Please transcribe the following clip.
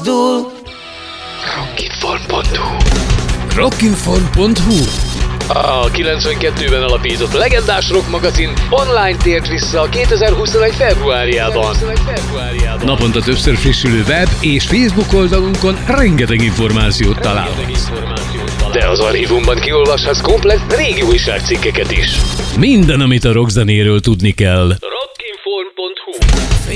fordul. Rockinfarm.hu A 92-ben alapított legendás rock magazin online tért vissza a 2021 februárjában. Naponta többször frissülő web és Facebook oldalunkon rengeteg információt találhatsz. De az archívumban kiolvashatsz komplett régi újságcikkeket is. Minden, amit a rockzenéről tudni kell.